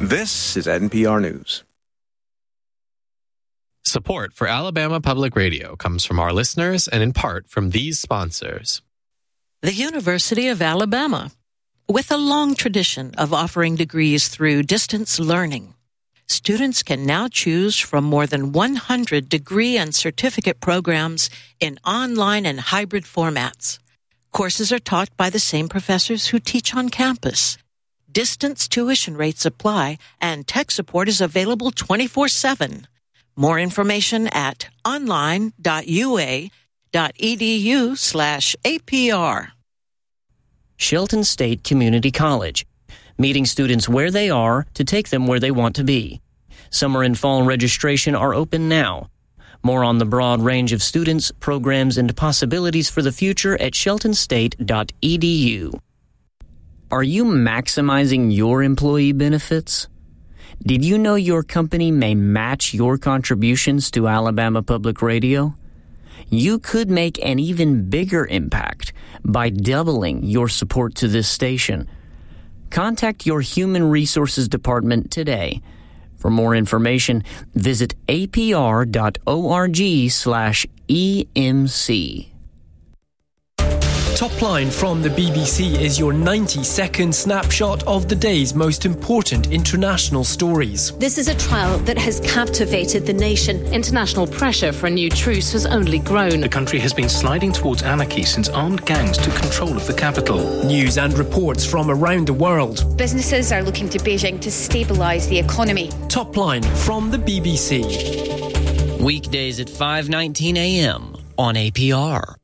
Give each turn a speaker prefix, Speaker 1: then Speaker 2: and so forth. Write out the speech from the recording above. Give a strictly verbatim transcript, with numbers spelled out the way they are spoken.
Speaker 1: This is N P R News.
Speaker 2: Support for Alabama Public Radio comes from our listeners and in part from these sponsors.
Speaker 3: The University of Alabama, with a long tradition of offering degrees through distance learning. Students can now choose from more than one hundred degree and certificate programs in online and hybrid formats. Courses are taught by the same professors who teach on campus. Distance tuition rates apply, and tech support is available twenty-four seven. More information at online.ua.edu slash APR.
Speaker 4: Shelton State Community College, meeting students where they are to take them where they want to be. Summer and fall registration are open now. More on the broad range of students, programs, and possibilities for the future at shelton state dot e d u. Are you maximizing your employee benefits? Did you know your company may match your contributions to Alabama Public Radio? You could make an even bigger impact by doubling your support to this station. Contact your Human Resources Department today. For more information, visit apr.org slash EMC.
Speaker 5: Top Line from the B B C is your ninety-second snapshot of the day's most important international stories.
Speaker 6: This is a trial that has captivated the nation.
Speaker 7: International pressure for a new truce has only grown.
Speaker 8: The country has been sliding towards anarchy since armed gangs took control of the capital.
Speaker 5: News and reports from around the world.
Speaker 9: Businesses are looking to Beijing to stabilise the economy.
Speaker 5: Top Line from the B B C.
Speaker 4: Weekdays at five nineteen a.m. on A P R.